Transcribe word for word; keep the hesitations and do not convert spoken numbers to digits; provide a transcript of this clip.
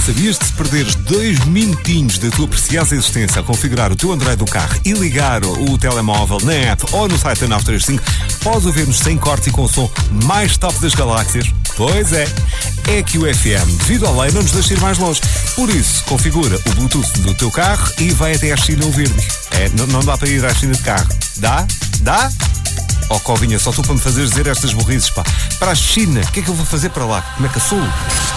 Sabias que se perderes dois minutinhos da tua preciosa existência a configurar o teu Android do carro e ligar o telemóvel na app ou no site da nove três cinco, podes ouvir-nos sem corte e com o som mais top das galáxias? Pois é, é que o F M, devido à lei, não nos deixa ir mais longe. Por isso, configura o Bluetooth do teu carro e vai até à China ouvir-nos. É, não, não dá para ir à China de carro. Dá? Dá? Oh, Covinha, só tu para me fazeres dizer estas burrices, pá. Para a China, o que é que eu vou fazer para lá? Como é que eu sou?